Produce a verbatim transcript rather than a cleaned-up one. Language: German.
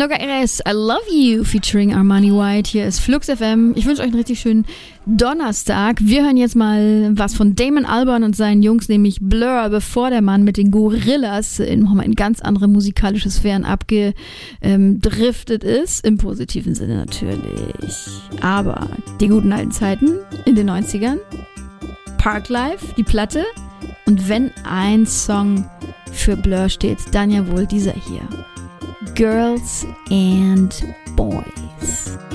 Noga Eres, I Love You featuring Armani White. Hier ist Flux F M. Ich wünsche euch einen richtig schönen Donnerstag. Wir hören jetzt mal was von Damon Albarn und seinen Jungs, nämlich Blur, bevor der Mann mit den Gorillas in nochmal in ganz andere musikalische Sphären abgedriftet ist. Im positiven Sinne natürlich. Aber die guten alten Zeiten in den neunzigern, Parklife, die Platte. Und wenn ein Song für Blur steht, dann ja wohl dieser hier. Girls and Boys.